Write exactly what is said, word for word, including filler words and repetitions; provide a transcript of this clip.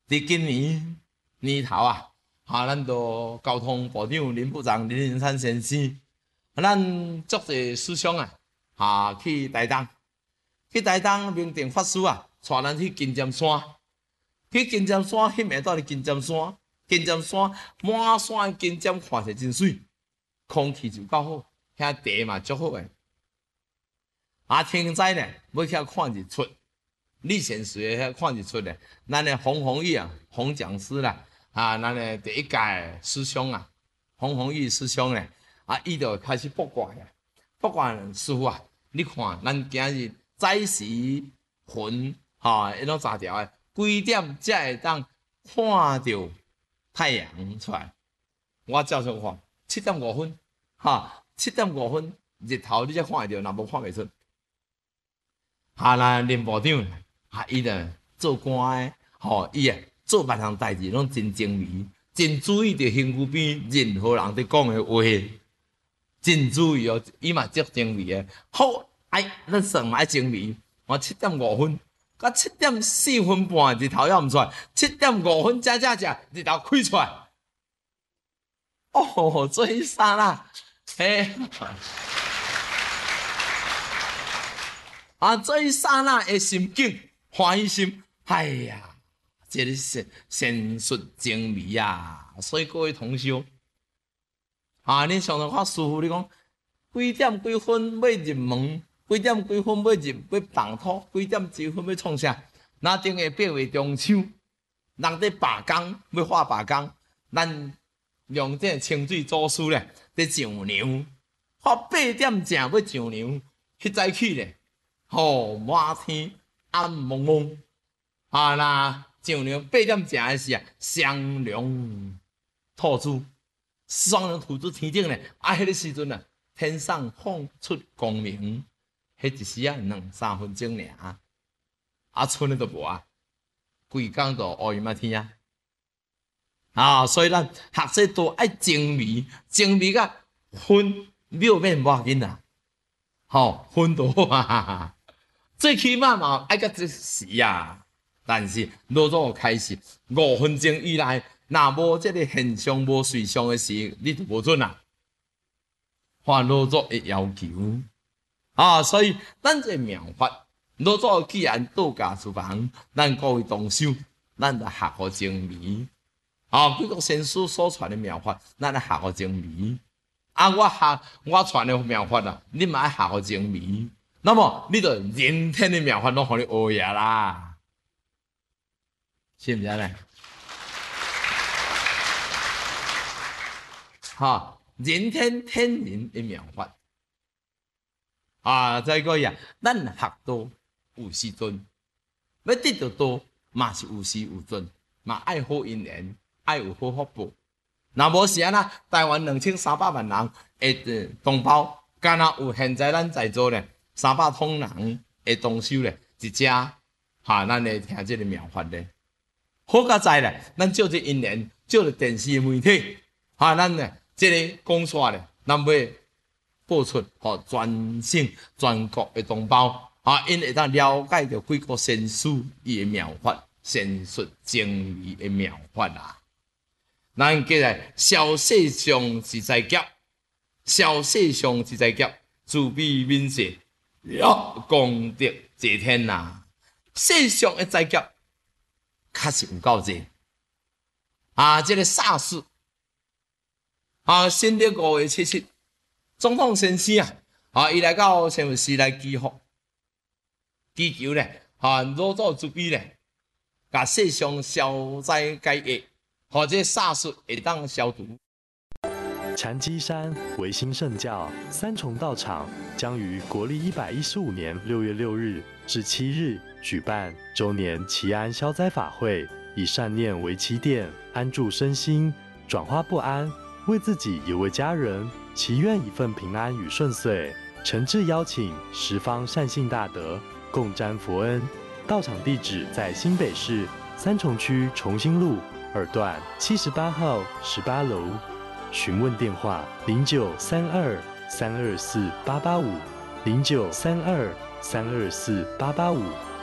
伫今年年头啊，哈，咱都交通部长林部长林林山先生，咱足侪师兄啊，哈去台东，去台东明定法师啊，带咱去金尖山，去金尖山翕下到伫金尖山，金尖山满山的金尖看起来真水，空气就够好，遐地嘛足好诶。啊，天灾呢，要去遐看日出。立宪水遐看日出咧，咱的洪宏毅啊，洪讲师啦，啊，咱的第一届师兄啊，洪宏毅师兄咧，啊，伊就开始卜卦呀，卜卦师傅啊，你看咱今日早时分哈，迄种杂条诶，几点才会当看到太阳出来？我照常看，七点五分，哈，七点五分日头你才看会到，若无看袂出。哈啦，林部长。啊，伊咧做官诶，吼，伊啊做别项代志拢真精明，真注意着身躯边任何人伫讲诶话，真注意哦。伊嘛足精明诶。好，哎，咱算爱精明。我七点五分，甲七点四分半日头还毋出来，七点五分正正正日头开出来。哦，做迄啥啦？嘿，啊，做迄刹那诶心境。欢喜心，哎呀，这个是sen术精微啊！所以各位同修，啊，你上头看师傅你讲几点几分要入门，几点几分要入要动土，几点几分要创啥？那顶个八月中秋，人伫罢工要画罢工，咱用这清水祖师咧，伫上梁，发八点正要上梁，迄早起咧，吼满天。暗蒙蒙，啊那上梁八点正的时啊，双龙吐珠，双龙吐珠天顶咧，啊，迄个时阵啊，天上放出光明，迄一时啊两三分钟尔，啊，剩的都无啊，规工都乌阴啊天啊，啊，所以咱学习都爱精微，精微甲分秒免无要紧啦，吼，分都好啊。最起码嘛爱到这时啊，但是老早开始五分钟以内，若无这个现象无随常的时，你就无准啦。犯老早的要求啊，所以咱这妙法，老早既然道家厨房，咱各位同修，咱就学好精微啊。几个先师所传的妙法，咱来学好精微啊。我学我传的妙法啊，你嘛爱学好精微。那么你就人天的妙法拢互你学呀啦，是毋是咧？哈，人天天人的妙法啊，再个呀，咱学道有时阵，要得到道嘛是有时有阵，嘛爱好因缘，爱有好福报。若无是安那，台湾两千三百万人的同胞，敢若有现在咱在座咧。三百通人的同修咧，一只哈，咱来听这个妙法咧，好佳哉咧！咱借这因缘，借着电视媒体，哈，咱咧这个讲煞咧，咱要播出，互全省全国的同胞，啊，因会当了解到几个先师伊的妙法，先术精微的妙法啊。咱今日小世上是在劫，小世上是在劫，自比民世。了功德谢天呐！世上的灾劫确实有够济啊！这个 SARS 啊，新的五月七七，总统先生啊，啊，伊来到新北市来祈福，祈求咧，啊，老早主比咧，甲世上消灾解厄，或者 SARS 会当消毒。 禅机山维新圣教三重道场将于国历一百一十五年六月六日至七日举办周年祈安消灾法会，以善念为起点，安住身心，转化不安，为自己也为家人祈愿一份平安与顺遂。诚挚邀请十方善信大德共沾佛恩。道场地址在新北市三重区重新路二段七十八号十八楼。询问电话：零九三二三二四八八五，零九三二三二四八八五。